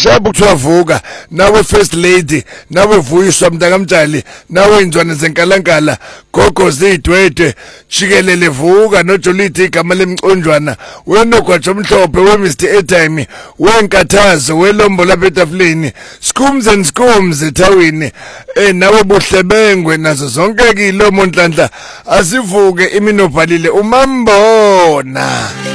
Sharp ukuthiwavuka nawe first lady nawe Vuyiswa Mntakamtshali nawe Inzwana zenkalankala gogo zidwedwe jikelele vuka noJolith igama lemconjwana wenogwaja omhlophe weMr Airtime wenkathazo welombo lapha etafuleni Skums and Skums ethawini nawe Buhlebengwe nazo zonke ke lo Monhlanhla asivuke iminobhalile umambona